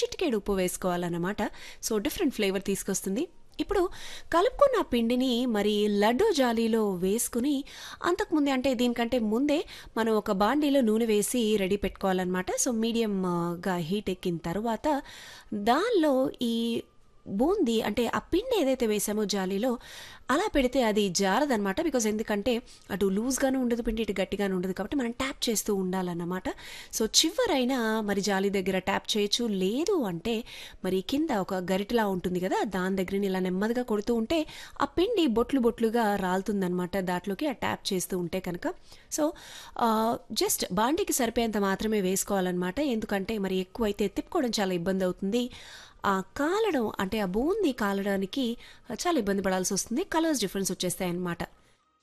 చిటికెడు ఉప్పు వేసుకోవాలన్నమాట. సో డిఫరెంట్ ఫ్లేవర్ తీసుకొస్తుంది. ఇప్పుడు కలుపుకున్న పిండిని మరి లడ్డూ జాలీలో వేసుకుని అంతకుముందే అంటే దీనికంటే ముందే మనం ఒక బాండీలో నూనె వేసి రెడీ పెట్టుకోవాలన్నమాట. సో మీడియంగా హీట్ ఎక్కిన తర్వాత దానిలో ఈ బూందీ అంటే ఆ పిండి ఏదైతే వేసామో జాలీలో అలా పెడితే అది జారదనమాట. బికాజ్ ఎందుకంటే అటు లూజ్గాను ఉండదు పిండి, ఇటు గట్టిగాను ఉండదు, కాబట్టి మనం ట్యాప్ చేస్తూ ఉండాలన్నమాట. సో చివరైనా మరి జాలి దగ్గర ట్యాప్ చేయొచ్చు, లేదు అంటే మరి కింద ఒక గరిటెలా ఉంటుంది కదా, దాని దగ్గర ఇలా నెమ్మదిగా కొడుతూ ఉంటే ఆ పిండి బొట్లు బొట్లుగా రాలుతుందనమాట దాంట్లోకి ఆ ట్యాప్ చేస్తూ ఉంటే కనుక. సో జస్ట్ బాండీకి సరిపోయేంత మాత్రమే వేసుకోవాలన్నమాట. ఎందుకంటే మరి ఎక్కువైతే తిప్పుకోవడం చాలా ఇబ్బంది అవుతుంది. ఆ కాలడం అంటే ఆ బూందీ కాలడానికి చాలా ఇబ్బంది పడాల్సి వస్తుంది, కలర్స్ డిఫరెన్స్ వచ్చేస్తాయి అన్నమాట.